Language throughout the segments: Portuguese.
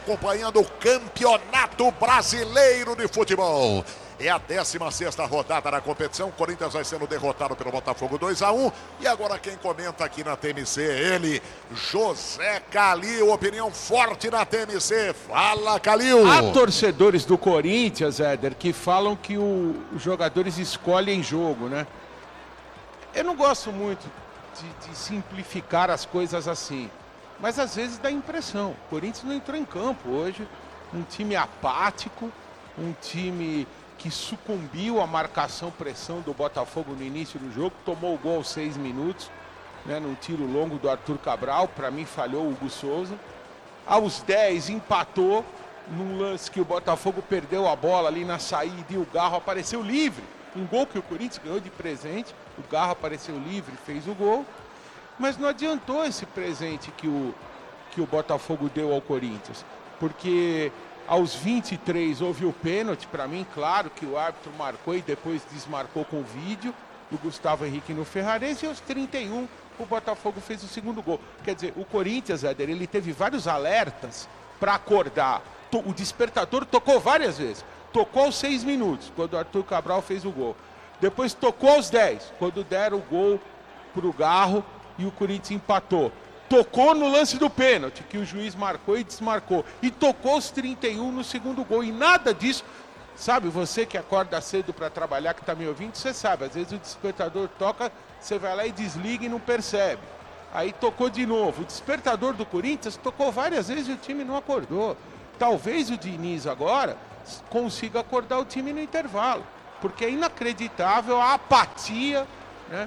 Acompanhando o Campeonato Brasileiro de Futebol. É a 16ª rodada da competição. O Corinthians vai sendo derrotado pelo Botafogo 2-1. E agora quem comenta aqui na TMC é ele, José Calil. Opinião forte na TMC. Fala, Calil. Há torcedores do Corinthians, Éder, que falam que os jogadores escolhem jogo, né? Eu não gosto muito de simplificar as coisas assim. Mas às vezes dá impressão. O Corinthians não entrou em campo hoje. Um time apático, um time que sucumbiu à marcação-pressão do Botafogo no início do jogo. Tomou o gol aos 6 minutos, né, num tiro longo do Arthur Cabral. Para mim falhou o Hugo Souza. Aos 10 empatou num lance que o Botafogo perdeu a bola ali na saída e o Garro apareceu livre. Um gol que o Corinthians ganhou de presente. O Garro apareceu livre e fez o gol. Mas não adiantou esse presente que o Botafogo deu ao Corinthians. Porque aos 23 houve o pênalti, para mim, claro que o árbitro marcou e depois desmarcou com o vídeo, do Gustavo Henrique no Ferrarense, e aos 31 o Botafogo fez o segundo gol. Quer dizer, o Corinthians, Éder, ele teve vários alertas para acordar. O despertador tocou várias vezes. Tocou aos 6 minutos, quando o Arthur Cabral fez o gol. Depois tocou aos 10, quando deram o gol para o Garro, e o Corinthians empatou. Tocou no lance do pênalti, que o juiz marcou e desmarcou. E tocou os 31 no segundo gol. E nada disso, sabe, você que acorda cedo para trabalhar, que está me ouvindo, você sabe, às vezes o despertador toca, você vai lá e desliga e não percebe. Aí tocou de novo. O despertador do Corinthians tocou várias vezes e o time não acordou. Talvez o Diniz agora consiga acordar o time no intervalo. Porque é inacreditável a apatia, né?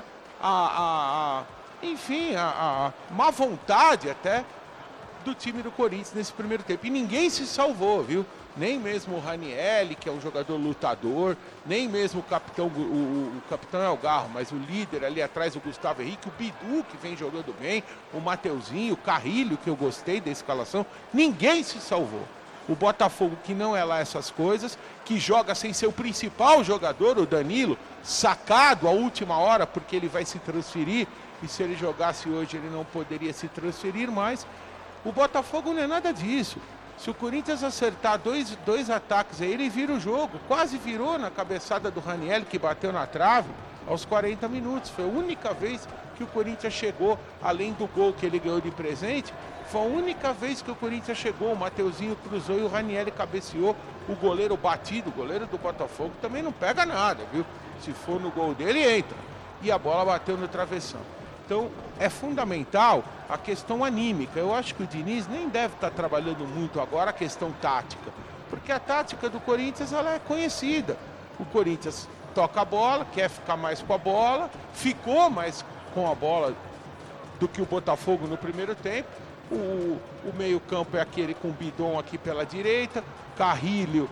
Enfim, a má vontade até do time do Corinthians nesse primeiro tempo. E ninguém se salvou, viu? Nem mesmo o Ranieri, que é um jogador lutador, nem mesmo o capitão, o capitão é o Garro, mas o líder ali atrás, o Gustavo Henrique, o Bidu, que vem jogando bem, o Mateuzinho, o Carrilho, que eu gostei da escalação. Ninguém se salvou. O Botafogo, que não é lá essas coisas, que joga sem ser o principal jogador, o Danilo, sacado à última hora, porque ele vai se transferir, e se ele jogasse hoje ele não poderia se transferir mais. O Botafogo não é nada disso. Se o Corinthians acertar dois ataques aí, ele vira o jogo. Quase virou na cabeçada do Ranieri, que bateu na trave aos 40 minutos. Foi a única vez que o Corinthians chegou, além do gol que ele ganhou de presente, foi a única vez que o Corinthians chegou. O Mateuzinho cruzou e o Ranieri cabeceou. O goleiro batido, o goleiro do Botafogo também não pega nada, viu? Se for no gol dele, entra. E a bola bateu no travessão. Então, é fundamental a questão anímica. Eu acho que o Diniz nem deve estar trabalhando muito agora a questão tática, porque a tática do Corinthians ela é conhecida. O Corinthians toca a bola, quer ficar mais com a bola, ficou mais com a bola do que o Botafogo no primeiro tempo. O meio-campo é aquele com o Bidon aqui pela direita, Carrilho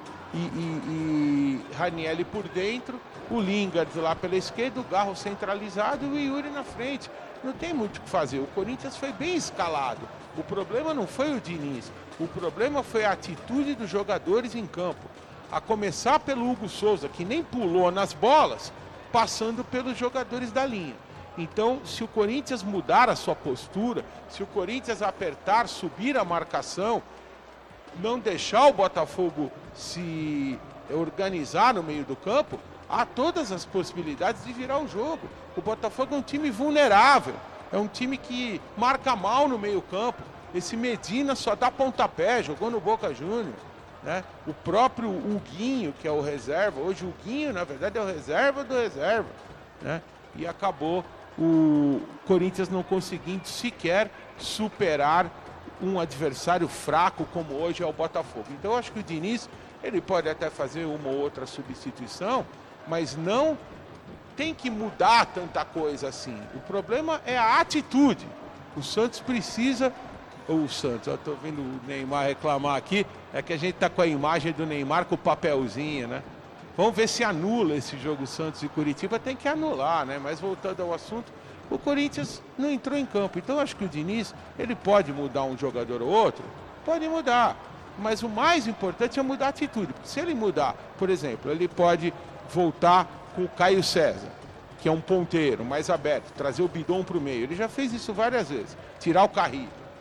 e Ranieri por dentro, o Lingard lá pela esquerda, o Garro centralizado e o Yuri na frente. Não tem muito o que fazer. O Corinthians foi bem escalado. O problema não foi o Diniz. O problema foi a atitude dos jogadores em campo. A começar pelo Hugo Souza, que nem pulou nas bolas, passando pelos jogadores da linha. Então, se o Corinthians mudar a sua postura, se o Corinthians apertar, subir a marcação, não deixar o Botafogo se organizar no meio do campo, há todas as possibilidades de virar o jogo. O Botafogo é um time vulnerável, é um time que marca mal no meio campo. Esse Medina só dá pontapé, jogou no Boca Juniors, né? O próprio Huguinho, que é o reserva, hoje o Huguinho, na verdade, é o reserva do reserva, né? E acabou o Corinthians não conseguindo sequer superar um adversário fraco como hoje é o Botafogo. Então eu acho que o Diniz, ele pode até fazer uma ou outra substituição, mas não tem que mudar tanta coisa assim. O problema é a atitude. O Santos precisa... O Santos, eu estou vendo o Neymar reclamar aqui, é que a gente está com a imagem do Neymar com o papelzinho, né? Vamos ver se anula esse jogo Santos e Curitiba. Tem que anular, né? Mas voltando ao assunto, o Corinthians não entrou em campo. Então acho que o Diniz, ele pode mudar um jogador ou outro? Pode mudar. Mas o mais importante é mudar a atitude. Porque se ele mudar, por exemplo, ele pode voltar com o Caio César, que é um ponteiro mais aberto, trazer o Bidon para o meio. Ele já fez isso várias vezes. Tirar o Carrilho.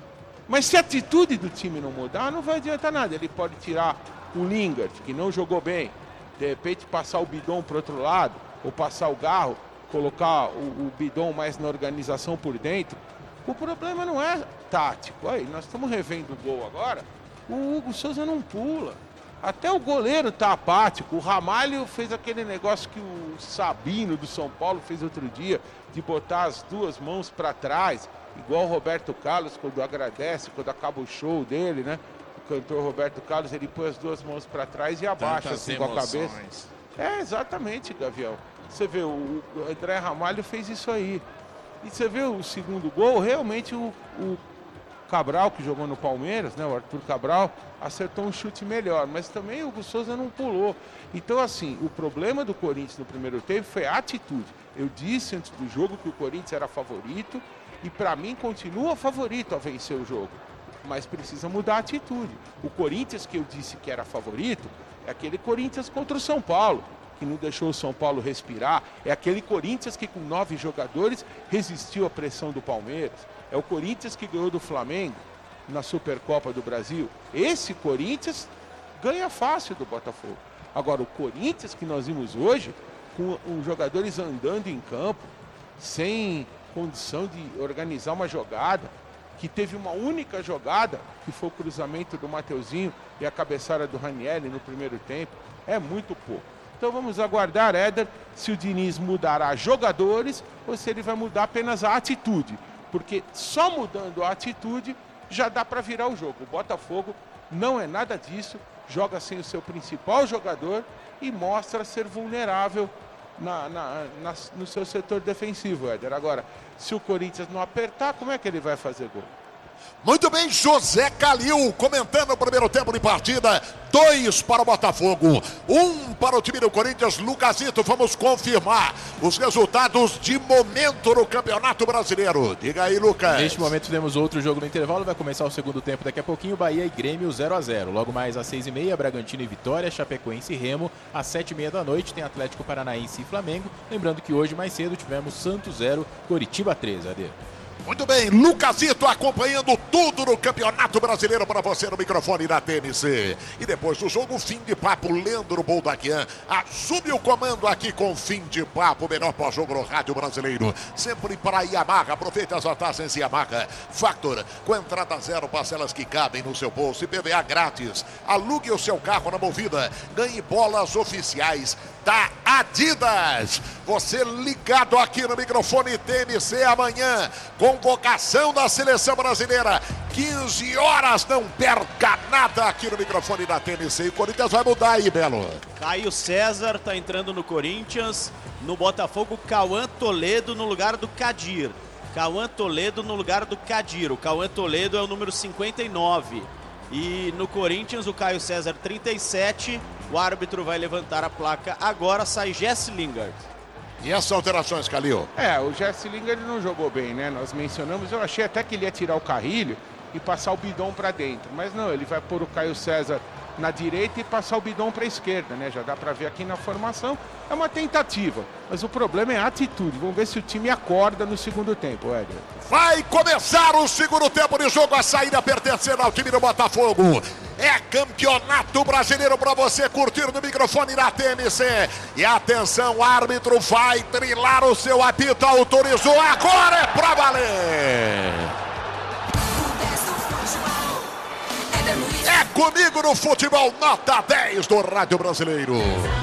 Mas se a atitude do time não mudar, não vai adiantar nada. Ele pode tirar o Lingard, que não jogou bem, de repente passar o Bidon para o outro lado, ou passar o Garro, colocar o Bidon mais na organização por dentro. O problema não é tático. Aí, nós estamos revendo o gol agora, o Hugo Souza não pula. Até o goleiro tá apático. O Ramalho fez aquele negócio que o Sabino do São Paulo fez outro dia, de botar as duas mãos para trás, igual o Roberto Carlos, quando agradece, quando acaba o show dele, né? O cantor Roberto Carlos, ele põe as duas mãos para trás e abaixa assim com a cabeça. Exatamente, Gavião. Você vê, o André Ramalho fez isso aí. E você vê o segundo gol, realmente o Cabral, que jogou no Palmeiras, né, o Arthur Cabral, acertou um chute melhor, mas também o Hugo Souza não pulou. Então, assim, o problema do Corinthians no primeiro tempo foi a atitude. Eu disse antes do jogo que o Corinthians era favorito e, para mim, continua favorito a vencer o jogo. Mas precisa mudar a atitude. O Corinthians que eu disse que era favorito é aquele Corinthians contra o São Paulo, que não deixou o São Paulo respirar. É aquele Corinthians que, com 9 jogadores, resistiu à pressão do Palmeiras. É o Corinthians que ganhou do Flamengo na Supercopa do Brasil. Esse Corinthians ganha fácil do Botafogo. Agora, o Corinthians que nós vimos hoje, com os jogadores andando em campo, sem condição de organizar uma jogada, que teve uma única jogada, que foi o cruzamento do Mateuzinho e a cabeçada do Ranieri no primeiro tempo, é muito pouco. Então vamos aguardar, Éder, se o Diniz mudará jogadores ou se ele vai mudar apenas a atitude. Porque só mudando a atitude já dá para virar o jogo. O Botafogo não é nada disso, joga sem o seu principal jogador e mostra ser vulnerável no seu setor defensivo, Éder. Agora, se o Corinthians não apertar, como é que ele vai fazer gol? Muito bem, José Calil comentando o primeiro tempo de partida. 2 para o Botafogo, 1 para o time do Corinthians. Lucasito, vamos confirmar os resultados de momento no Campeonato Brasileiro. Diga aí, Lucas. Neste momento temos outro jogo no intervalo. Vai começar o segundo tempo daqui a pouquinho. Bahia e Grêmio 0-0. Logo mais às 6h30, Bragantino e Vitória, Chapecoense e Remo. Às 7h30 da noite tem Atlético Paranaense e Flamengo. Lembrando que hoje mais cedo tivemos Santos 0, Coritiba 3. Adê. Muito bem, Lucasito acompanhando tudo no Campeonato Brasileiro para você no microfone da TMC. E depois do jogo, fim de papo, Leandro Boldaquian assume o comando aqui com Fim de Papo, melhor pós-jogo no rádio brasileiro. Sempre para Yamaha, aproveite as vantagens Yamaha. Factor, com entrada zero, parcelas que cabem no seu bolso e PVA grátis. Alugue o seu carro na Movida, ganhe bolas oficiais da Adidas. Você ligado aqui no microfone TMC amanhã, convocação da seleção brasileira, 15 horas, não perca nada aqui no microfone da TMC. E o Corinthians vai mudar aí, Belo. Caio César tá entrando no Corinthians, no Botafogo, Cauã Toledo no lugar do Kadir. Cauã Toledo no lugar do Kadir. O Cauã Toledo é o número 59. E no Corinthians, o Caio César 37. O árbitro vai levantar a placa agora, sai Jesse Lingard. E essas alterações, Calil? O Jesse Lingard não jogou bem, né? Nós mencionamos, eu achei até que ele ia tirar o Carrilho e passar o Bidon para dentro. Mas não, ele vai pôr o Caio César na direita e passar o Bidon para a esquerda, né? Já dá para ver aqui na formação. É uma tentativa, mas o problema é a atitude. Vamos ver se o time acorda no segundo tempo, Éder. Vai começar o segundo tempo de jogo, a saída pertencendo ao time do Botafogo. É Campeonato Brasileiro para você curtir no microfone da TMC. E atenção, o árbitro vai trilar o seu apito, autorizou, agora é para valer. É comigo no futebol, nota 10 do Rádio Brasileiro.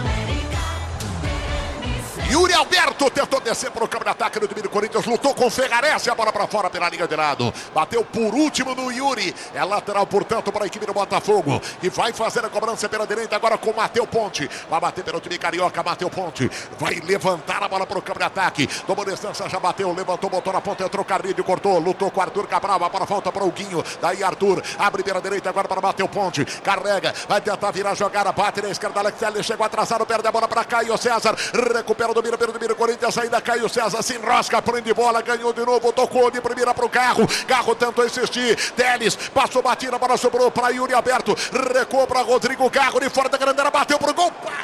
Yuri Alberto tentou descer para o campo de ataque do time do Corinthians, lutou com o Ferrarese, a bola para fora pela linha de lado. Bateu por último no Yuri, é lateral, portanto, para a equipe do Botafogo, e vai fazer a cobrança pela direita agora com o Matheus Ponte. Vai bater pelo time carioca, Matheus Ponte. Vai levantar a bola para o campo de ataque. Tomou distância, já bateu, levantou, botou na ponta, entrou Carlinhos, cortou, lutou com Arthur Cabral, a bola volta para o Guinho. Daí Arthur, abre pela direita agora para Matheus Ponte. Carrega, vai tentar virar a jogada, bate na esquerda, Alex Telles chegou atrasado, perde a bola para Caio César. Recupera o domínio pelo domínio Corinthians, ainda Caio César se enrosca, prende bola, ganhou de novo, tocou de primeira para o Garro. Garro tentou insistir, Telles passou batida, a bola sobrou para Yuri Alberto, recuou para Rodrigo Garro, de fora da grande área, bateu pro gol.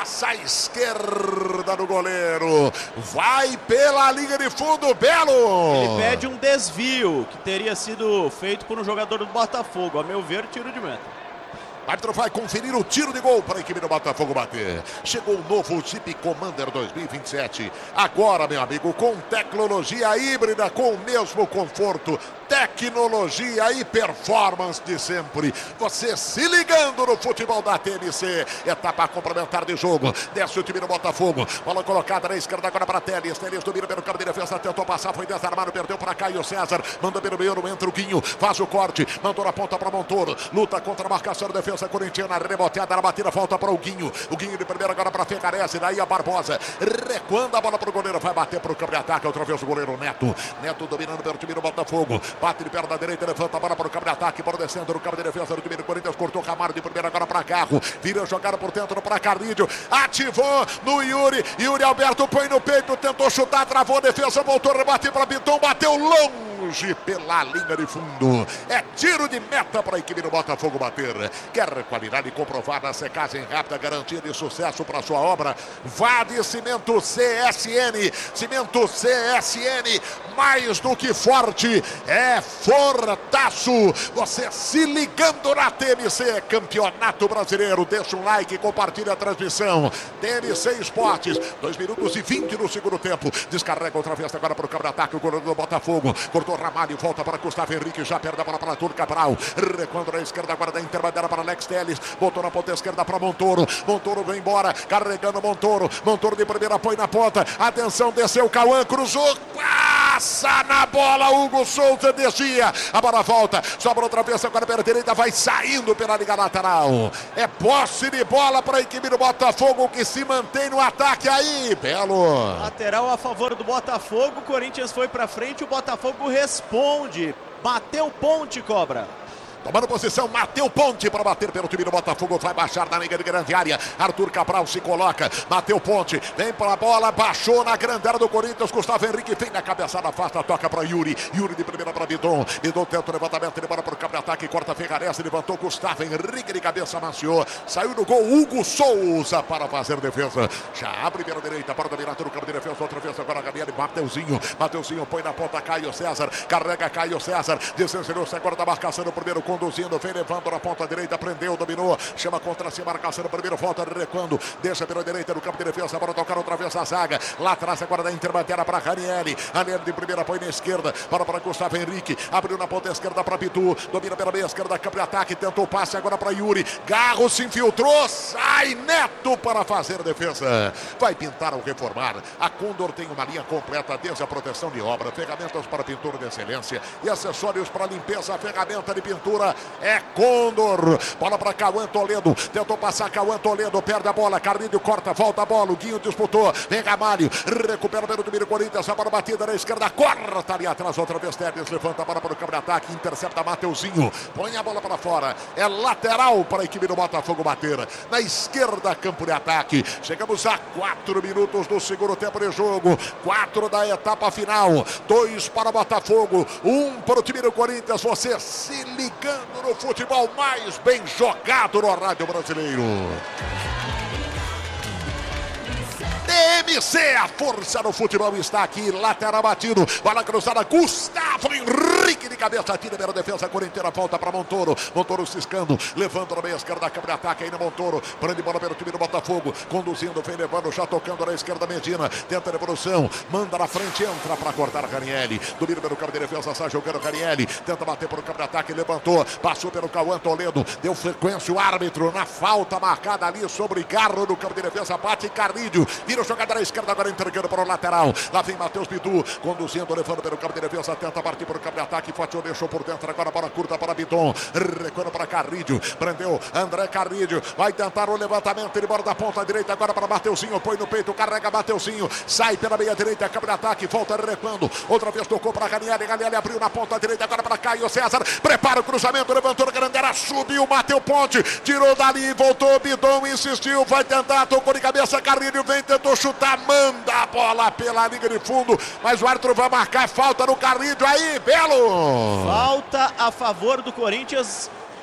passa à esquerda do goleiro, vai pela linha de fundo, Belo. Ele pede um desvio que teria sido feito por um jogador do Botafogo. A meu ver, tiro de meta. O árbitro vai conferir o tiro de gol para a equipe do Botafogo bater. Chegou o novo Jeep Commander 2027. Agora, meu amigo, com tecnologia híbrida, com o mesmo conforto, tecnologia e performance de sempre. Você se ligando no futebol da TMC. Etapa complementar de jogo. Desce o time do Botafogo. Bola colocada na esquerda agora para Teles. Teles domina pelo campo de defesa. Tentou passar, foi desarmado, perdeu para Caio César. Manda pelo meio, entra o Guinho. Faz o corte. Mandou na ponta para Montoro. Luta contra a marcação da defesa corintiana. Reboteada na batida. Falta para o Guinho. O Guinho de primeiro agora para Fecarece. Daí a Barbosa. Recuando a bola para o goleiro. Vai bater para o campo de ataque. Outra vez o goleiro Neto. Neto dominando pelo time do Botafogo. Bate de perna da direita, levanta a bola para o campo de ataque, por descendo no campo de defesa do time do Corinthians, cortou Camargo de primeira agora para Carro, vira jogada por dentro para Carlídio, ativou no Yuri Alberto põe no peito, tentou chutar, travou a defesa, voltou, rebate para Piton, bateu longe pela linha de fundo. É tiro de meta para a equipe do Botafogo bater. Quer qualidade comprovada, secagem rápida, garantia de sucesso para sua obra? Vá de Cimento CSN. Cimento CSN, mais do que forte, é fortaço. Você se ligando na TMC, Campeonato Brasileiro. Deixa um like, compartilha a transmissão. TMC Esportes, 2 minutos e 20 no segundo tempo. Descarrega outra vez agora para o campo de ataque. O goleiro do Botafogo cortou Ramalho, volta para Gustavo Henrique, já perde a bola para Arthur Cabral. Recuando na esquerda agora da intermediária para Alex Teles. Botou na ponta esquerda para Montoro. Montoro vem embora, carregando Montoro. Montoro de primeira, põe na ponta. Atenção, desceu o Cauã, cruzou. Passa na bola, Hugo Souza desvia. A bola volta, sobra outra vez agora pela direita, vai saindo pela liga lateral. É posse de bola para a equipe do Botafogo que se mantém no ataque aí, Belo. Lateral a favor do Botafogo, o Corinthians foi para frente, o Botafogo responde. Bateu ponte, Cobra. Tomando posição, Mateu Ponte para bater pelo time do Botafogo. Vai baixar na linha de grande área. Arthur Cabral se coloca. Mateu Ponte vem para a bola. Baixou na grande área do Corinthians. Gustavo Henrique vem na cabeçada. Afasta, toca para Yuri. Yuri de primeira para Bidon. Bidon tenta o levantamento. Ele bora para o campo de ataque. Corta Ferrarese. Levantou Gustavo Henrique de cabeça. Maciou. Saiu no gol. Hugo Souza para fazer defesa. Já abre pela direita. Para dominar no campo de defesa. Outra vez agora Gabriel. Mateuzinho. Mateuzinho põe na ponta. Caio César. Carrega Caio César. Desencerou-se agora da marcação do primeiro. Conduzindo, vem levando na ponta direita, prendeu, dominou, chama contra si, marcação no primeiro, volta recuando, deixa pela direita no campo de defesa, para tocar outra vez a zaga, lá atrás agora da intermediária para Ranieri de primeira, põe na esquerda, para Gustavo Henrique, abriu na ponta esquerda para Pitu, domina pela meia esquerda, campo de ataque, tentou o passe agora para Yuri, Garro se infiltrou, sai Neto para fazer defesa, vai pintar ou reformar, a Condor tem uma linha completa, desde a proteção de obra, ferramentas para pintura de excelência e acessórios para limpeza, ferramenta de pintura, é Condor. Bola para Cauã Toledo. Tentou passar Cauã Toledo. Perde a bola. Carlinho corta. Volta a bola. O Guinho disputou. Vem Ramalho. Recupera pelo time do Corinthians. A bola batida na esquerda. Corta ali atrás. Outra vez Teles. Levanta a bola para o campo de ataque. Intercepta Mateuzinho. Põe a bola para fora. É lateral para a equipe do Botafogo bater. Na esquerda, campo de ataque. Chegamos a 4 minutos do segundo tempo de jogo. 4 da etapa final. 2 para o Botafogo. 1 para o time do Corinthians. Você se ligando no futebol mais bem jogado no rádio brasileiro. TMC, a força do futebol está aqui, lateral batido, bola cruzada, Gustavo Henrique de cabeça, tira pela defesa corintiana, volta para Montoro, Montoro ciscando, levando na meia esquerda, câmara de ataque aí no Montoro, prende bola pelo time do Botafogo, conduzindo, vem levando, já tocando na esquerda, Medina, tenta a devolução, manda na frente, entra para cortar Ranieri, domina pelo campo de defesa, sai jogando Ranieri, tenta bater pelo campo de ataque, levantou, passou pelo Cauã Toledo, deu frequência o árbitro na falta marcada ali sobre Garro no campo de defesa, bate Carlídio, vira jogada na esquerda, agora entregando para o lateral. Lá vem Matheus Bidu, conduzindo, levando pelo campo de defesa, tenta partir para o campo de ataque, Fatiou, deixou por dentro, agora bola curta para Bidon, recuando para Carrídio, prendeu André Carrídio, vai tentar o levantamento, ele bora da ponta direita, agora para Mateuzinho, põe no peito, carrega Mateuzinho, sai pela meia direita, campo de ataque, volta recuando, outra vez tocou para Ranieri, Ranieri abriu na ponta direita, agora para Caio César, prepara o cruzamento, levantou a grandera, subiu, bateu ponte, tirou dali, voltou, Bidon insistiu, vai tentar, tocou de cabeça, Carrídio vem, tentou chutar, manda a bola pela linha de fundo, mas o árbitro vai marcar falta no Carlídio aí, Belo! Falta a favor do Corinthians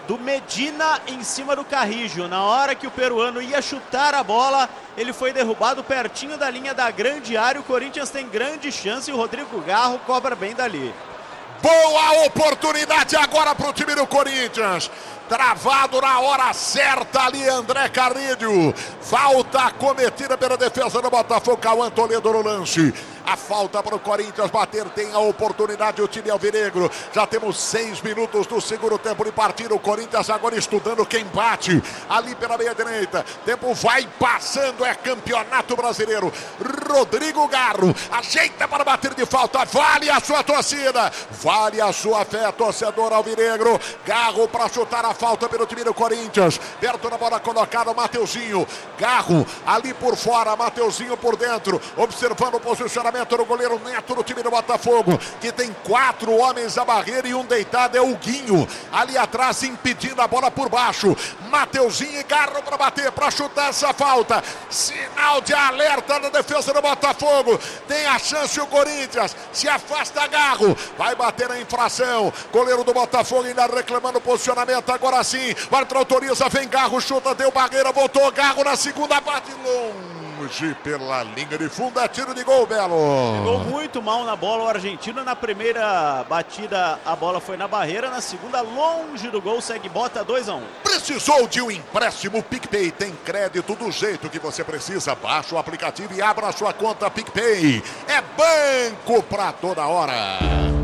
do Medina em cima do Carrillo. Na hora que o peruano ia chutar a bola, ele foi derrubado pertinho da linha da grande área. O Corinthians tem grande chance e o Rodrigo Garro cobra bem dali. Boa oportunidade agora para o time do Corinthians. Travado na hora certa ali, André Carrillo. Falta cometida pela defesa do Botafogo. Cauã Toledo no lance. A falta para o Corinthians bater, tem a oportunidade o time alvinegro. Já temos 6 minutos do segundo tempo de partida. O Corinthians agora estudando quem bate ali pela meia direita. Tempo vai passando, é Campeonato Brasileiro. Rodrigo Garro ajeita para bater de falta. Vale a sua torcida, vale a sua fé, torcedor alvinegro. Garro para chutar a falta pelo time do Corinthians. Perto da bola colocada o Mateuzinho. Garro ali por fora, Mateuzinho por dentro, observando o posicionamento do goleiro Neto do time do Botafogo, que tem 4 homens à barreira e um deitado é o Guinho. Ali atrás impedindo a bola por baixo. Mateuzinho e Garro para bater, para chutar essa falta. Sinal de alerta na defesa do Botafogo. Tem a chance o Corinthians. Se afasta Garro. Vai bater a infração. Goleiro do Botafogo ainda reclamando o posicionamento. Agora sim. O árbitro autoriza. Vem Garro, chuta, deu barreira, voltou Garro na segunda, bate longe pela linha de fundo, é tiro de gol, Belo. Pegou muito mal na bola o argentino. Na primeira batida a bola foi na barreira, na segunda longe do gol, segue Bota 2-1. Precisou de um empréstimo PicPay? Tem crédito do jeito que você precisa. Baixa o aplicativo e abra a sua conta PicPay. É banco pra toda hora.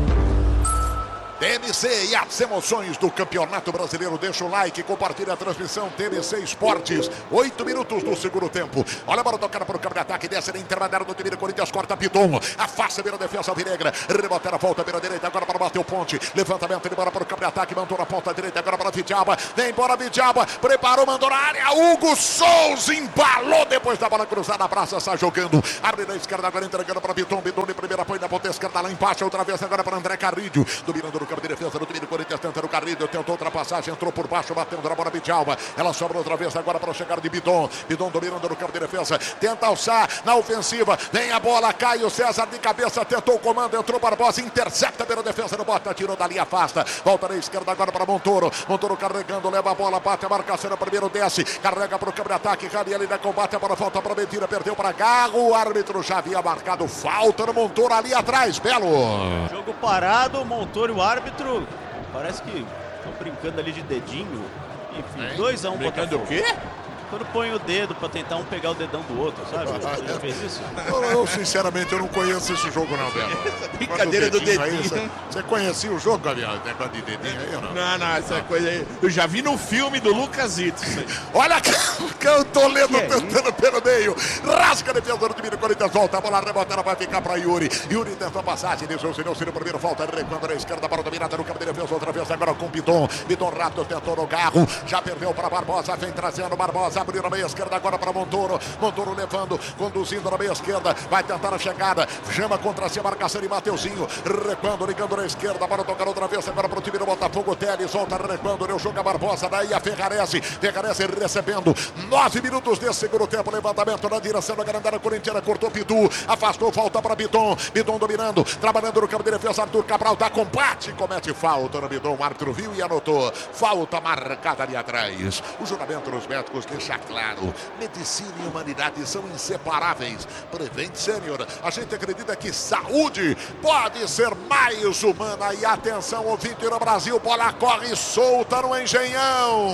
TMC e as emoções do Campeonato Brasileiro. Deixa o like, compartilha a transmissão. TMC Esportes, 8 minutos do segundo tempo. Olha a bola tocada para o campo de ataque, desce na intermediária do time do Corinthians, corta Piton, afasta pela defesa alvinegra, reboteira, volta pela direita, agora para bater o ponte, levantamento de bola para o campo de ataque, mandou na ponta direita, agora para Vidjaba, vem embora Vidjaba, preparou, mandou na área, Hugo Souza embalou depois da bola cruzada, abraça, sai jogando, abre na esquerda, agora entregando para Piton, Piton de primeira, põe na ponta esquerda, lá embaixo, outra vez agora para André Carrillo, dominando no campo de defesa do time do Corinthians, tentando o Carrillo, tentou ultrapassagem, entrou por baixo, batendo na bola Vidjaba, ela sobra outra vez agora para chegar de Bidon, Bidon dominando no campo de defesa, tenta alçar na ofensiva, vem a bola, Caio César de cabeça, tentou o comando, entrou Barbosa, intercepta pela defesa do Bota, tirou dali, afasta, volta na esquerda agora para Montoro, Montoro carregando, leva a bola, bate a marcação, primeiro desce, carrega para o campo de ataque, Raniel ainda combate, a bola volta para Medina, perdeu para Garro, o árbitro já havia marcado falta no Montoro ali atrás, Belo. Jogo parado, Montoro e o árbitro, parece que estão brincando ali de dedinho, enfim, 2-1 Brincando o quê? Quando põe o dedo pra tentar um pegar o dedão do outro, sabe? Você já fez isso? Eu sinceramente, eu não conheço esse jogo não, Belo. Brincadeira do dedinho. Aí, você conhecia o jogo, Gabriel? Negócio de dedinho aí ou não? Não, essa coisa aí. Eu já vi no filme do Lucasito. Olha que o Toledo tentando pelo meio. Rasga a defesa do time do Corinthians. Volta a bola rebotada, vai ficar para Yuri. Yuri tentou a passagem, deixou o senhor o primeiro. Volta recuando na esquerda, para dominada no campo de defesa. Outra vez agora com Piton. Piton rápido, tentou no Garro. Já perdeu para Barbosa, vem trazendo Barbosa. Abriu na meia esquerda agora para Montoro. Montoro levando, conduzindo na meia esquerda. Vai tentar a chegada. Chama contra si a marcação de Mateuzinho. Recuando, ligando na esquerda. Para tocar outra vez agora para o time do Botafogo. Teles volta recuando. Deu jogo a Barbosa. Daí a Ferrarese. Ferrarese recebendo. 9 minutos desse segundo tempo. Levantamento na direção da grandada corintiana. Cortou Pitu. Afastou. Falta para Bidon. Bidon dominando. Trabalhando no campo de defesa. Arthur Cabral dá combate. Comete falta no Bidon. O árbitro viu e anotou. Falta marcada ali atrás. O juramento dos médicos deixa claro. Medicina e humanidade são inseparáveis. Prevent Sênior, a gente acredita que saúde pode ser mais humana. E atenção, ouvinte no Brasil, bola corre solta no Engenhão.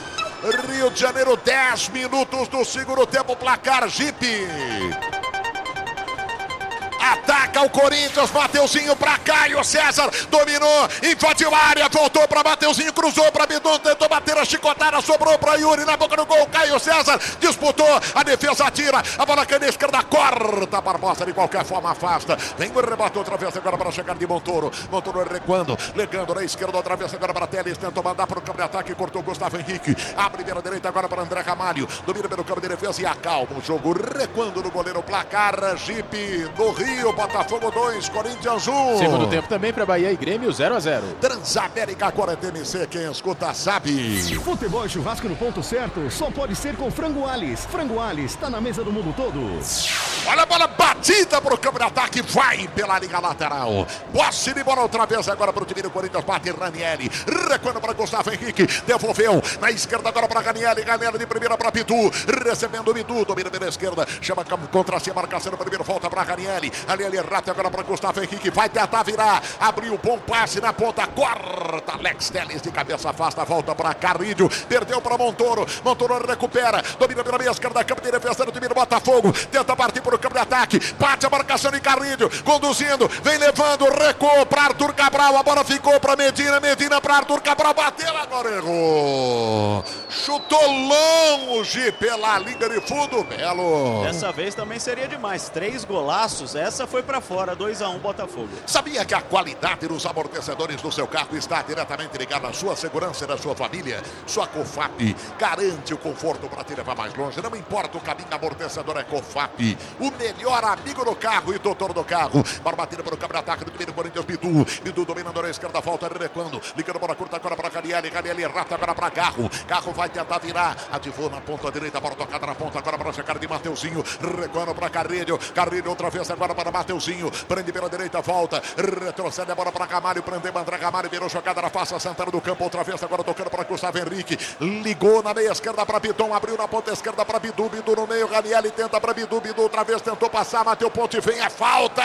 Rio de Janeiro, 10 minutos do segundo tempo, placar Jeep. Ataca o Corinthians, Mateuzinho para Caio César, dominou, invadiu a área, voltou para Mateuzinho, cruzou para Bidon, tentou bater a chicotada, sobrou para Yuri na boca do gol, Caio César disputou, a defesa atira, a bola cai na esquerda, corta, Barbosa de qualquer forma afasta, vem o rebate outra vez agora para chegar de Montoro, Montoro recuando, legando na esquerda outra vez agora para Teles, tentou mandar para o campo de ataque, cortou Gustavo Henrique, abre pela direita agora para André Ramalho, domina pelo campo de defesa e acalma o jogo, recuando no goleiro, placar Jeep do Rio. Botafogo 2, Corinthians 1. Segundo tempo também para Bahia e Grêmio 0-0. Transamérica agora é TMC, quem escuta sabe. Futebol e churrasco no ponto certo só pode ser com Frango Alis. Frango Alis está na mesa do mundo todo. Olha a bola, bate batida para o campo de ataque, vai pela linha lateral. Posse de bola outra vez agora para o time do Corinthians, bate Ranieri, recuando para Gustavo Henrique, devolveu na esquerda agora para Ranieri de primeira para Bidu, recebendo o Bidu, domina pela esquerda, chama contra si a marcação do primeiro, volta para Ranieri, ali rata agora para Gustavo Henrique, vai tentar virar, abriu bom passe na ponta, corta Alex Telles de cabeça, afasta, volta para Carrilho, perdeu para Montoro, Montoro recupera, domina pela meia esquerda, campo de defesa do time do Botafogo, tenta partir para o campo de ataque, bate a marcação de Carrilho, conduzindo, vem levando, recuou para Arthur Cabral, a bola ficou para Medina, Medina para Arthur Cabral, bateu, agora errou, chutou longe pela linha de fundo, Belo. Dessa vez também seria demais, 3 golaços, essa foi para fora, 2-1 Botafogo. Sabia que a qualidade dos amortecedores do seu carro está diretamente ligada à sua segurança e da sua família? Sua Cofap garante o conforto para te levar mais longe, não importa o caminho, amortecedor é Cofap, o melhor amigo do carro e doutor do carro, para bater para o campo de ataque do time do Corinthians, Bidu dominando na esquerda, volta, recuando, ligando para a curta agora para Canielli, rata agora para Carro vai tentar virar, ativou na ponta direita, para tocada na ponta agora para chegar de Mateuzinho, recuando para Carrilho outra vez agora para Mateuzinho, prende pela direita, volta, retrocede a bola para Camário, prendeu André Camário, virou jogada na face central do campo, outra vez agora tocando para Gustavo Henrique, ligou na meia esquerda para Bidon, abriu na ponta esquerda para Bidu no meio, Ranieri tenta para Bidu outra vez tentou passar, Mateu Ponte vem, é falta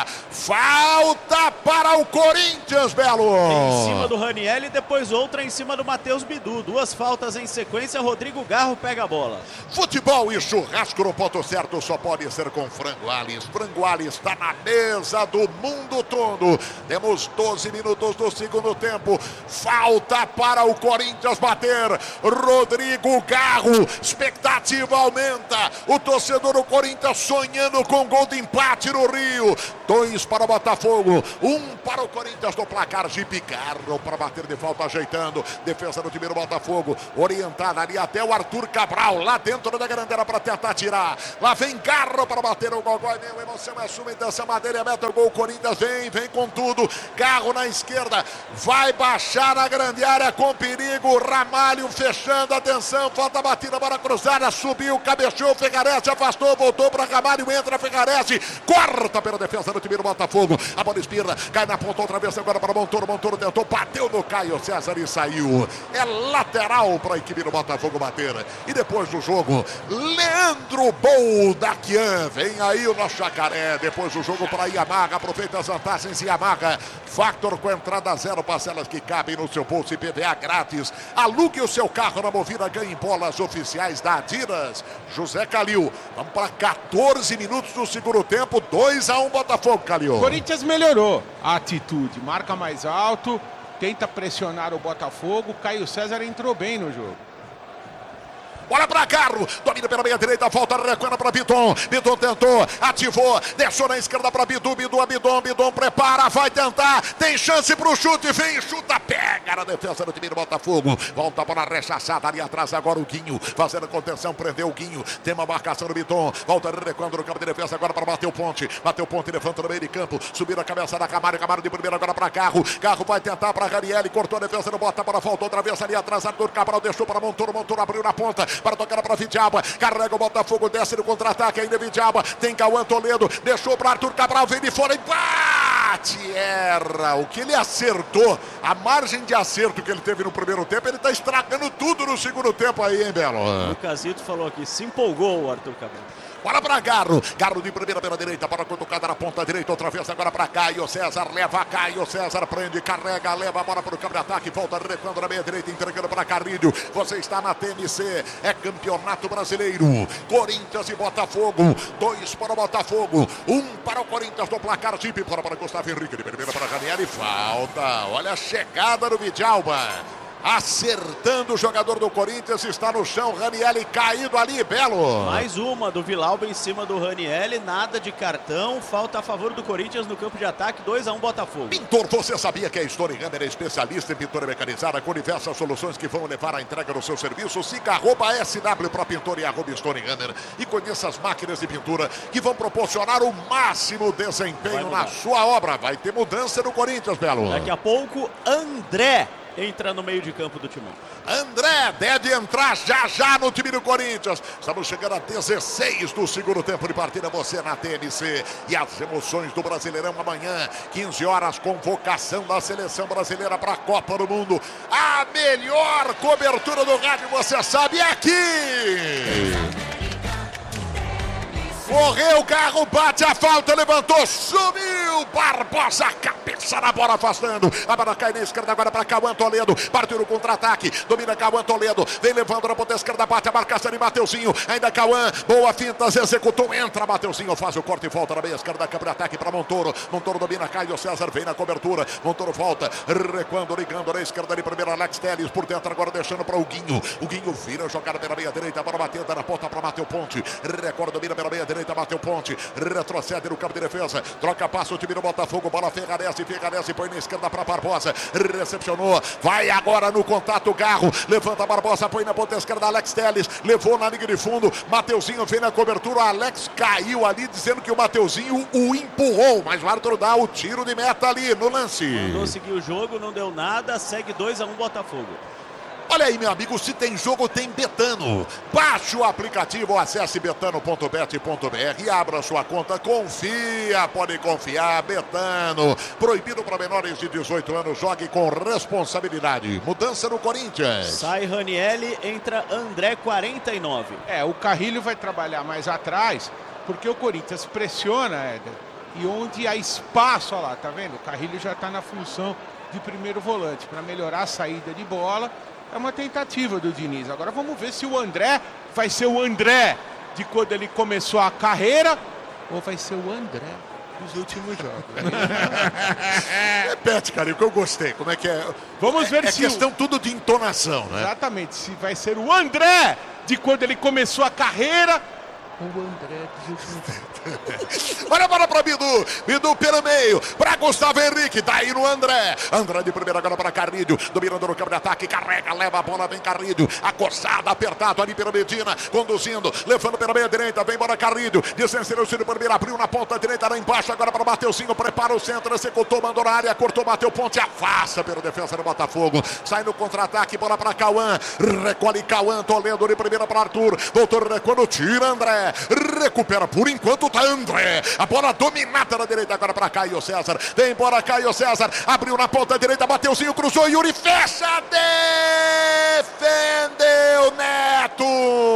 para o Corinthians, Belo. Em cima do Ranieri, depois outra em cima do Matheus Bidu, 2 faltas em sequência, Rodrigo Garro pega a bola. Futebol e churrasco no ponto certo só pode ser com Frango Alves. Frango Alves está na mesa do mundo todo. Temos 12 minutos do segundo tempo. Falta para o Corinthians bater. Rodrigo Garro. Expectativa aumenta. O torcedor do Corinthians sonhando com gol de empate no Rio. 2 para o Botafogo. 1 para o Corinthians no placar. Gipe Garro para bater de falta, ajeitando. Defesa do time do Botafogo. Orientada ali até o Arthur Cabral. Lá dentro da grandeira para tentar tirar. Lá vem Garro para bater o gol. Meu, emoção é sua, intenção madeira, meta o gol. Corinthians vem com tudo. Garro na esquerda. Vai baixar na grande área com perigo. Ramalho fechando. Atenção. Falta batida, bola cruzada. Subiu, cabeceou. Fegarese afastou. Voltou para Ramalho. Entra Fegarese. Corta pela defesa do time do Botafogo. A bola espirra. Cai na ponta outra vez agora para Montoro. Montoro tentou. Bateu no Caio César e saiu. É lateral para a equipe do Botafogo bater. E depois do jogo, Leandro Boldaquian. Vem aí o nosso Jacaré. Depois do jogo para Yamaha. Aproveita as vantagens Yamaha. Factor com entrada 0, parcelas que cabem no seu bolso e PVA grátis. Alugue o seu carro na Movida, ganhe bolas oficiais da Adidas. José Calil. Vamos para 14 minutos do segundo tempo. 2-1 Botafogo, Calil. Corinthians melhorou a atitude. Marca mais alto. Tenta pressionar o Botafogo. Caio César entrou bem no jogo. Bola para Carro, domina pela meia direita, volta, recuando para Bidon. Bidon tentou, ativou, deixou na esquerda para Bidu, Bidon prepara, vai tentar, tem chance para o chute, vem, chuta, pega na defesa do time do Botafogo. Volta a bola rechaçada ali atrás, agora o Guinho, fazendo contenção, prendeu o Guinho, tem uma marcação do Bidon, volta recuando no campo de defesa agora para Mateu Ponte, levanta no meio de campo, subiu a cabeça da Camário de primeira agora para Carro vai tentar para Ranieri, cortou a defesa, não bota, a bola voltou outra vez ali atrás, Arthur Cabral deixou para Montoro abriu na ponta, para tocar para Vidiaba, carrega o Botafogo, desce no contra-ataque ainda Vidiaba, tem Cauã Toledo, deixou para Arthur Cabral, vem de fora e bate, erra, o que ele acertou, a margem de acerto que ele teve no primeiro tempo, ele está estragando tudo no segundo tempo aí, hein, Belo? O Casito falou aqui, se empolgou o Arthur Cabral. Bola para Garro de primeira pela direita, para cutucada na ponta direita, outra vez agora para Caio César, leva Caio César, prende, carrega, leva a bola para o campo de ataque, volta recuando na meia direita, entregando para Carrilho, você está na TMC, é campeonato brasileiro, Corinthians e Botafogo, 2 para o Botafogo, 1 para o Corinthians no placar, Gipe, para Gustavo Henrique, de primeira para Ranieri, falta, olha a chegada do Vidalba. Acertando o jogador do Corinthians, está no chão, Ranieri caído ali, Belo. Mais uma do Vilauba em cima do Ranieri, nada de cartão, falta a favor do Corinthians no campo de ataque, 2-1 Botafogo. Pintor, você sabia que a Stone Hammer é especialista em pintura mecanizada com diversas soluções que vão levar à entrega do seu serviço? Siga @SW para Pintor e @Stone Hammer e conheça as máquinas de pintura que vão proporcionar o máximo desempenho na sua obra. Vai ter mudança no Corinthians, Belo. Daqui a pouco, André entra no meio de campo do Timão. André deve entrar já no time do Corinthians. Estamos chegando a 16 do segundo tempo de partida. Você na TMC. E as emoções do Brasileirão amanhã, 15 horas, convocação da seleção brasileira para a Copa do Mundo. A melhor cobertura do rádio, você sabe, é aqui. Correu o carro, bate a falta, levantou, sumiu, Barbosa, cabeça na bola, afastando, a bola cai na esquerda agora para Cauã Toledo, partiu no contra-ataque, domina Cauã Toledo, vem levando na ponta esquerda, bate a marcação de Mateuzinho, ainda Cauã, boa finta, executou, entra Mateuzinho, faz o corte e volta na meia esquerda, câmara de ataque para Montoro, Montoro domina, Caio César, vem na cobertura, Montoro volta, recuando, ligando na esquerda de primeiro, Alex Telles, por dentro agora deixando para o Guinho vira, jogada pela meia direita, bola batendo na ponta para Mateu Ponte, recorda, domina pela meia direita, Mateu Ponte, retrocede no campo de defesa, troca passo, o time do Botafogo, bola Ferrarese, põe na esquerda para Barbosa, recepcionou, vai agora no contato, Garro, levanta Barbosa, põe na ponta esquerda, Alex Telles, levou na linha de fundo, Mateuzinho vem na cobertura, Alex caiu ali, dizendo que o Mateuzinho o empurrou, mas o árbitro dá o tiro de meta ali no lance. Mandou seguir o jogo, não deu nada, segue 2-1 Botafogo. Olha aí, meu amigo, se tem jogo, tem Betano. Baixe o aplicativo, acesse betano.bet.br e abra sua conta. Confia, pode confiar, Betano. Proibido para menores de 18 anos, jogue com responsabilidade. Mudança no Corinthians. Sai Ranielli, entra André, 49. O Carrilho vai trabalhar mais atrás, porque o Corinthians pressiona, Éder. E onde há espaço, olha lá, tá vendo? O Carrilho já está na função de primeiro volante, para melhorar a saída de bola. É uma tentativa do Diniz. Agora vamos ver se o André vai ser o André de quando ele começou a carreira ou vai ser o André dos últimos jogos. Repete, cara, que eu gostei. Como é que é? Vamos ver se... É questão tudo de entonação, né? Exatamente. Se vai ser o André de quando ele começou a carreira ou o André dos últimos jogos. Olha a bola para Bidu pelo meio, para Gustavo Henrique, daí no André de primeira agora para Carrilho, dominando no campo de ataque, carrega, leva a bola, vem Carrilho, acossado, apertado ali pela Medina, conduzindo, levando pela meia direita, vem embora Carrilho, descendo o Ciro primeiro, abriu na ponta direita, lá embaixo, agora para Mateuzinho, prepara o centro, executou, mandou na área, cortou, bateu ponte, afasta pela defesa do Botafogo, sai no contra-ataque, bola para Cauã, recolhe Cauã, Toledo de primeira para Arthur, doutor recuando, tira André, recupera por enquanto, tá André, a bola dominada na direita agora para Caio César, vem embora Caio César, abriu na ponta direita, Mateuzinho, cruzou, Yuri fecha, defendeu Neto,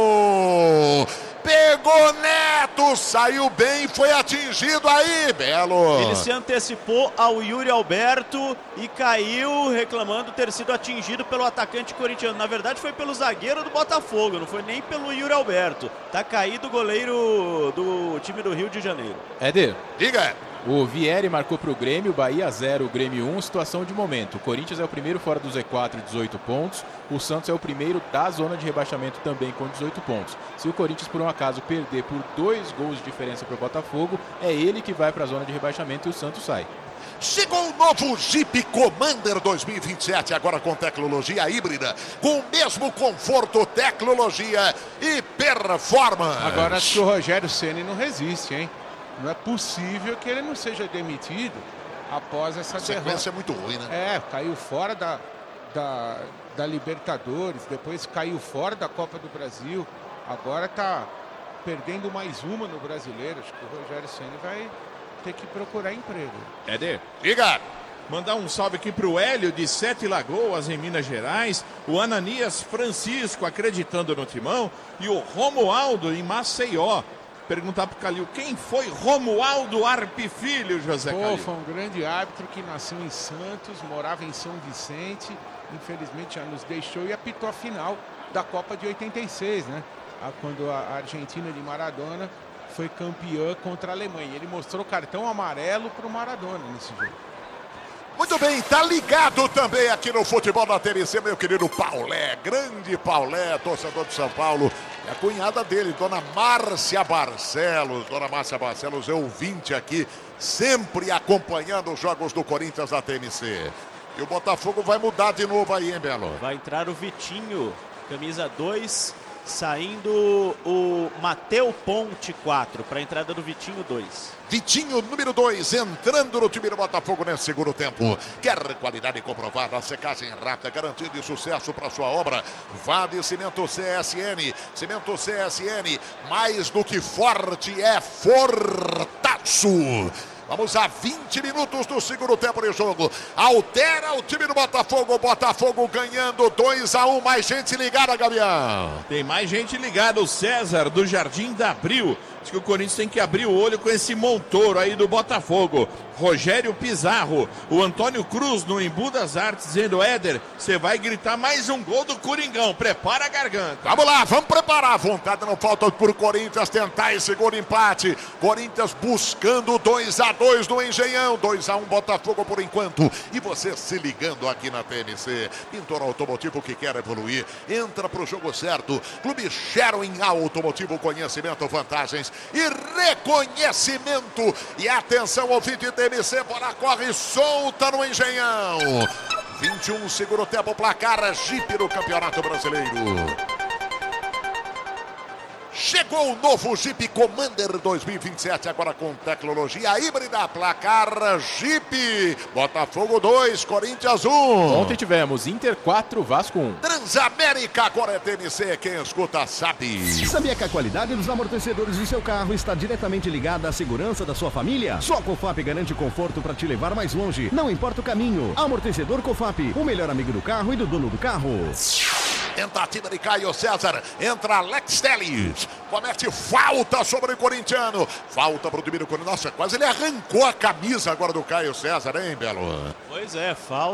pegou Neto, saiu bem, foi atingido aí, Belo. Ele se antecipou ao Yuri Alberto e caiu, reclamando ter sido atingido pelo atacante corintiano. Na verdade foi pelo zagueiro do Botafogo, não foi nem pelo Yuri Alberto. Tá caído o goleiro do time do Rio de Janeiro. Éder. Diga. O Vieri marcou para o Grêmio, Bahia 0, Grêmio 1, situação de momento. O Corinthians é o primeiro fora do Z4, 18 pontos. O Santos é o primeiro da zona de rebaixamento também com 18 pontos. Se o Corinthians, por um acaso, perder por 2 gols de diferença para o Botafogo, é ele que vai para a zona de rebaixamento e o Santos sai. Chegou o novo Jeep Commander 2027, agora com tecnologia híbrida, com o mesmo conforto, tecnologia e performance. Agora acho que o Rogério Ceni não resiste, hein? Não é possível que ele não seja demitido após essa derrota. A sequência é muito ruim, né? Caiu fora da Libertadores, depois caiu fora da Copa do Brasil. Agora está perdendo mais uma no Brasileiro. Acho que o Rogério Ceni vai ter que procurar emprego. Éder. Diga! Mandar um salve aqui para o Hélio de Sete Lagoas, em Minas Gerais. O Ananias Francisco acreditando no Timão. E o Romualdo em Maceió. Perguntar para o Calil, quem foi Romualdo Arpe Filho, José Calil? Foi um grande árbitro que nasceu em Santos, morava em São Vicente, infelizmente já nos deixou e apitou a final da Copa de 86, né? Quando a Argentina de Maradona foi campeã contra a Alemanha. Ele mostrou cartão amarelo para o Maradona nesse jogo. Muito bem, tá ligado também aqui no Futebol da TMC, meu querido Paulé, grande Paulé, torcedor de São Paulo. E a cunhada dele, dona Márcia Barcelos. Dona Márcia Barcelos é ouvinte aqui, sempre acompanhando os jogos do Corinthians da TMC. E o Botafogo vai mudar de novo aí, hein, Belo? Vai entrar o Vitinho, camisa 2, Saindo o Mateu Ponte 4 para a entrada do Vitinho 2. Vitinho, número 2, entrando no time do Botafogo nesse segundo tempo. Quer qualidade comprovada, secagem rápida, garantia de sucesso para sua obra? Vá de Cimento CSN. Cimento CSN, mais do que forte, é fortaço. Vamos a 20 minutos do segundo tempo de jogo. Altera o time do Botafogo. O Botafogo ganhando 2-1. Mais gente ligada, Gabriel. Tem mais gente ligada. O César, do Jardim da Abril. Diz que o Corinthians tem que abrir o olho com esse Montoro aí do Botafogo. Rogério Pizarro. O Antônio Cruz, no Embu das Artes, dizendo: Éder, você vai gritar mais um gol do Coringão. Prepara a garganta. Vamos lá, vamos preparar. Vontade não falta por Corinthians tentar esse gol de empate. Corinthians buscando 2-2 no Engenhão. 2-1 Botafogo por enquanto. E você se ligando aqui na TMC. Pintor Automotivo que quer evoluir. Entra pro jogo certo. Clube Sherwin Automotivo, conhecimento, vantagens e reconhecimento. E atenção, ouvinte TMC, bola corre solta no Engenhão. 21, segundo tempo, placar Jeep no Campeonato Brasileiro. Chegou o novo Jeep Commander 2027, agora com tecnologia híbrida, placar Jeep. Botafogo 2, Corinthians 1. Ontem tivemos Inter 4, Vasco 1. Transamérica, agora é TMC, quem escuta sabe. Sabia que a qualidade dos amortecedores do seu carro está diretamente ligada à segurança da sua família? Só a Cofap garante conforto para te levar mais longe, não importa o caminho. Amortecedor Cofap, o melhor amigo do carro e do dono do carro. Tentativa de Caio César, entra Alex Telles, comete falta sobre o corintiano, falta para o time do Corinthians. Nossa, quase ele arrancou a camisa agora do Caio César, hein, Belo? Pois é,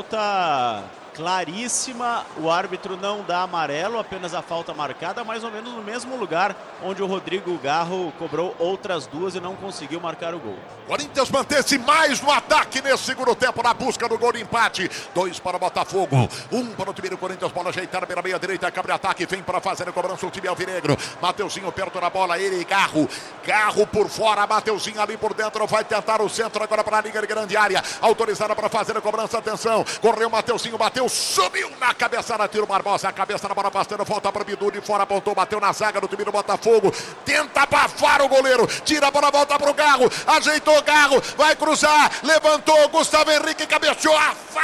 falta claríssima, o árbitro não dá amarelo, apenas a falta marcada, mais ou menos no mesmo lugar onde o Rodrigo Garro cobrou outras duas e não conseguiu marcar o gol. Corinthians mantém-se mais no ataque nesse segundo tempo, na busca do gol de empate. 2 para o Botafogo, 1 para o time do Corinthians, bola ajeitada pela meia direita, cabe ataque, vem para fazer a cobrança o time alvinegro. Mateuzinho perto da bola, ele e Garro por fora, Mateuzinho ali por dentro, vai tentar o centro agora para a linha de grande área, autorizada para fazer a cobrança, atenção, correu Mateuzinho, bateu, subiu na cabeçada, tiro Barbosa, a cabeça na bola passando, volta para o Bidu, de fora apontou, bateu na zaga do time do Botafogo, tenta abafar o goleiro, tira a bola, volta para o Garro, ajeitou Garro, vai cruzar, levantou, Gustavo Henrique cabeceou,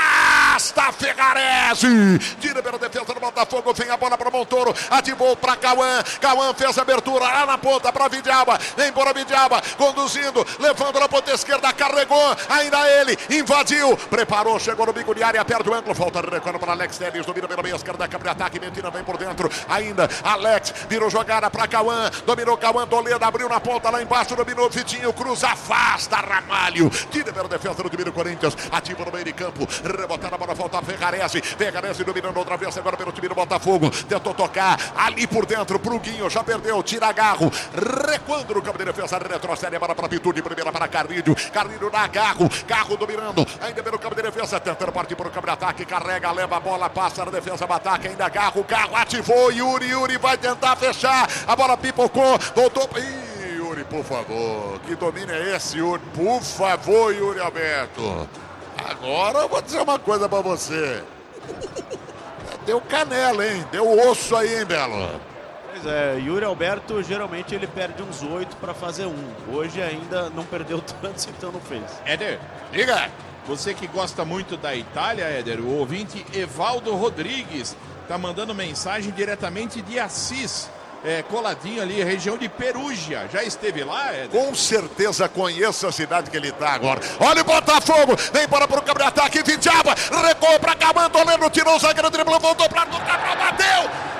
afasta Ferrarese, tira pela defesa do Botafogo, vem a bola para Montoro, ativou para Cauã, Cauã fez a abertura lá na ponta para Vidiaba, vem para Vidiaba, conduzindo, levando na ponta esquerda, carregou, ainda ele, invadiu, preparou, chegou no bico de área, perde o ângulo, falta recuando para Alex Telles, domina pela meia esquerda, câmbio de ataque, Medina vem por dentro, ainda Alex, virou jogada para Cauã, dominou Cauã, Toledo abriu na ponta lá embaixo, dominou Vitinho, cruza, afasta Ramalho, tira pela defesa do time do Corinthians, ativa no meio de campo, rebotada a bola, volta Ferrarese, dominando outra vez agora pelo time do Botafogo, tentou tocar ali por dentro, pro Guinho, já perdeu, tira Garro, recuando no campo de defesa, retrocede a bola para Pitu, de primeira para Carrilho dá Garro dominando, ainda pelo campo de defesa, tentando partir para o campo de ataque, carrega, leva a bola, passa na defesa, ataque, ainda Garro ativou, Yuri vai tentar fechar, a bola pipocou, voltou, Yuri, por favor, que domínio é esse, Yuri? Por favor, Yuri Alberto. Agora eu vou dizer uma coisa pra você. Deu canela, hein? Deu osso aí, hein, Belo? Pois é, Yuri Alberto geralmente ele perde uns 8 para fazer 1. Hoje ainda não perdeu tantos, então não fez. Éder, diga. Você que gosta muito da Itália, Éder, o ouvinte Evaldo Rodrigues tá mandando mensagem diretamente de Assis. Coladinho ali, região de Perugia. Já esteve lá, Éder? Com certeza conheço a cidade que ele está agora. Olha o Botafogo, vem para o campo de ataque, Vidiaba, recuou para Cauã, Toledo, tirou o zagueiro, driblou, voltou para o Cabral, bateu!